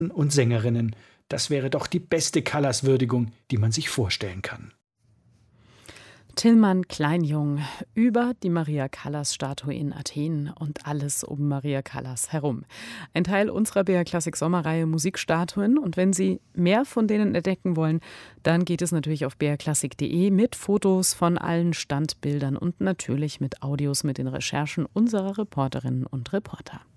und Sängerinnen. Das wäre doch die beste Callas-Würdigung, die man sich vorstellen kann. Tillmann Kleinjung über die Maria Callas-Statue in Athen und alles um Maria Callas herum. Ein Teil unserer BR Klassik Sommerreihe Musikstatuen. Und wenn Sie mehr von denen entdecken wollen, dann geht es natürlich auf brklassik.de mit Fotos von allen Standbildern und natürlich mit Audios mit den Recherchen unserer Reporterinnen und Reporter.